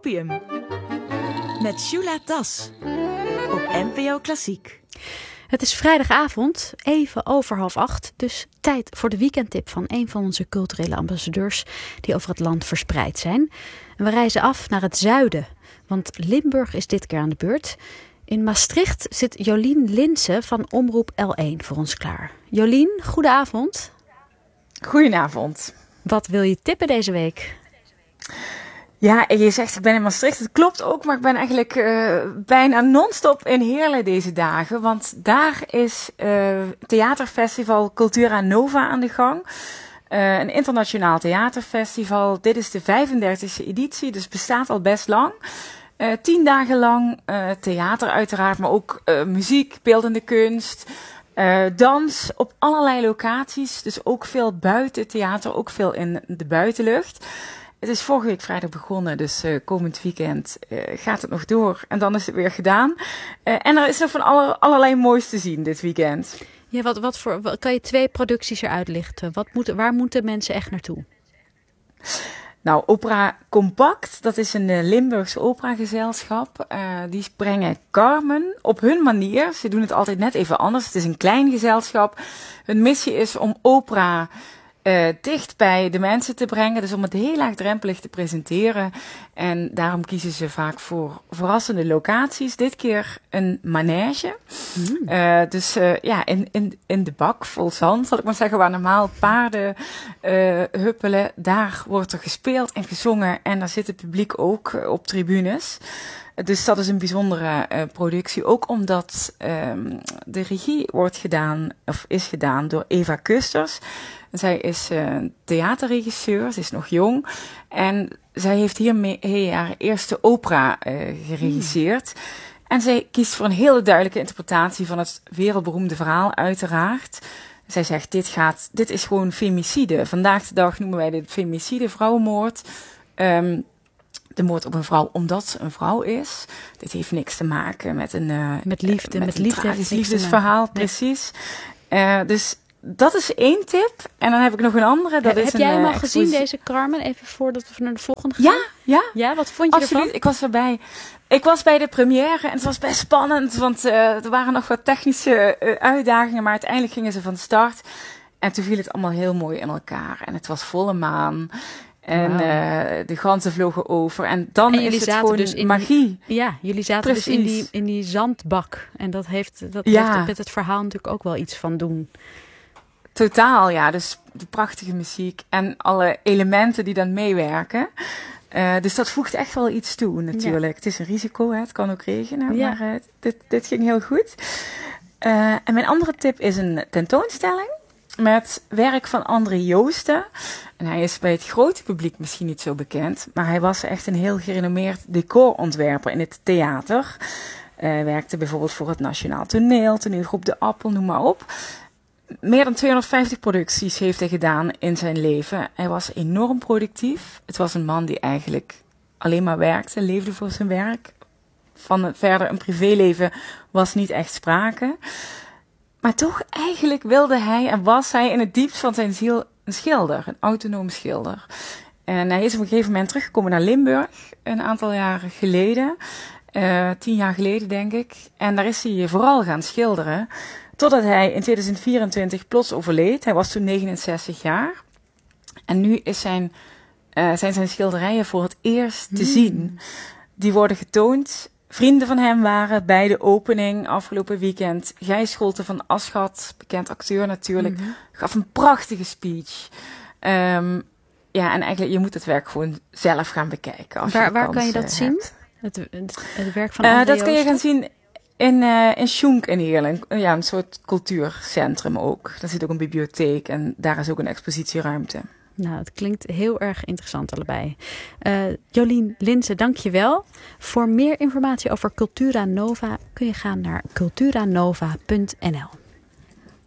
Opium. Met Shula Tas. Op NPO Klassiek. Het is vrijdagavond, even over 7:30. Dus tijd voor de weekendtip van een van onze culturele ambassadeurs die over het land verspreid zijn. En we reizen af naar het zuiden, want Limburg is dit keer aan de beurt. In Maastricht zit Jolien Linse van Omroep L1 voor ons klaar. Jolien, goedenavond. Goedenavond. Wat wil je tippen deze week? Ja, je zegt ik ben in Maastricht. Dat klopt ook, maar ik ben eigenlijk bijna non-stop in Heerlen deze dagen. Want daar is theaterfestival Cultura Nova aan de gang. Een internationaal theaterfestival. Dit is de 35e editie, dus bestaat al best lang. 10 dagen lang theater uiteraard, maar ook muziek, beeldende kunst, dans op allerlei locaties. Dus ook veel buiten theater, ook veel in de buitenlucht. Het is vorige week vrijdag begonnen, dus komend weekend gaat het nog door. En dan is het weer gedaan. En er is nog van allerlei moois te zien dit weekend. Ja, kan je 2 producties eruit lichten? Waar moeten mensen echt naartoe? Nou, Opera Compact, dat is een Limburgse operagezelschap. Die brengen Carmen op hun manier. Ze doen het altijd net even anders. Het is een klein gezelschap. Hun missie is om opera dicht bij de mensen te brengen. Dus om het heel laagdrempelig te presenteren. En daarom kiezen ze vaak voor verrassende locaties. Dit keer een manege. Dus in de bak vol zand, zal ik maar zeggen, waar normaal paarden huppelen. Daar wordt er gespeeld en gezongen. En daar zit het publiek ook op tribunes. Dus dat is een bijzondere productie. Ook omdat de regie is gedaan door Eva Kusters. Zij is theaterregisseur, ze is nog jong. En zij heeft hiermee haar eerste opera geregisseerd. En zij kiest voor een hele duidelijke interpretatie van het wereldberoemde verhaal, uiteraard. Zij zegt, dit is gewoon femicide. Vandaag de dag noemen wij dit femicide, vrouwenmoord. De moord op een vrouw omdat ze een vrouw is. Dit heeft niks te maken met met liefde. Met een tragisch liefdesverhaal, precies. Dus dat is 1 tip. En dan heb ik nog een andere. Heb jij hem al gezien, deze Carmen? Even voordat we naar de volgende gaan. Ja, wat vond je absoluut, ervan? Ik was erbij. Ik was bij de première en het was best spannend. Want er waren nog wat technische uitdagingen. Maar uiteindelijk gingen ze van start. En toen viel het allemaal heel mooi in elkaar. En het was volle maan. En de ganzen vlogen over. En dan is het gewoon dus magie. Jullie zaten dus in die zandbak. En dat heeft met het verhaal natuurlijk ook wel iets van doen. Totaal, ja. Dus de prachtige muziek en alle elementen die dan meewerken. Dus dat voegt echt wel iets toe natuurlijk. Ja. Het is een risico, het kan ook regenen. Ja. Maar dit ging heel goed. En mijn andere tip is een tentoonstelling met werk van André Joosten. En hij is bij het grote publiek misschien niet zo bekend. Maar hij was echt een heel gerenommeerd decorontwerper in het theater. Werkte bijvoorbeeld voor het Nationaal Toneel, Toneelgroep De Appel, noem maar op. Meer dan 250 producties heeft hij gedaan in zijn leven. Hij was enorm productief. Het was een man die eigenlijk alleen maar werkte, leefde voor zijn werk. Van verder een privéleven was niet echt sprake. Maar toch eigenlijk wilde hij en was hij in het diepst van zijn ziel een schilder, een autonoom schilder. En hij is op een gegeven moment teruggekomen naar Limburg, een aantal jaren geleden. 10 jaar geleden denk ik. En daar is hij vooral gaan schilderen. Totdat hij in 2024 plots overleed. Hij was toen 69 jaar. En nu zijn zijn schilderijen voor het eerst te zien. Die worden getoond. Vrienden van hem waren bij de opening afgelopen weekend. Gijs Scholte van Aschat, bekend acteur natuurlijk, gaf een prachtige speech. En eigenlijk, je moet het werk gewoon zelf gaan bekijken. Als waar kan je dat zien? Het werk van André dat kun je gaan zien in Schoenk in Heerlen. Ja, een soort cultuurcentrum ook. Daar zit ook een bibliotheek en daar is ook een expositieruimte. Nou, het klinkt heel erg interessant allebei. Jolien Linse, dank je wel. Voor meer informatie over Cultura Nova kun je gaan naar culturanova.nl.